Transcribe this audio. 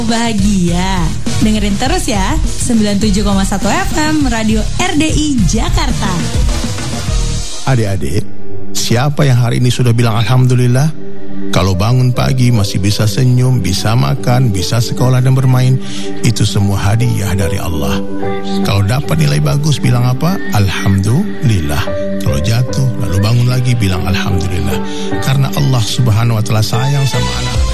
Bahagia. Dengerin terus ya 97,1 FM Radio RDI Jakarta. Adik-adik, siapa yang hari ini sudah bilang Alhamdulillah? Kalau bangun pagi masih bisa senyum, bisa makan, bisa sekolah dan bermain, itu semua hadiah dari Allah. Kalau dapat nilai bagus bilang apa? Alhamdulillah. Kalau jatuh lalu bangun lagi bilang Alhamdulillah. Karena Allah Subhanahu wa ta'ala sayang sama anak-anak.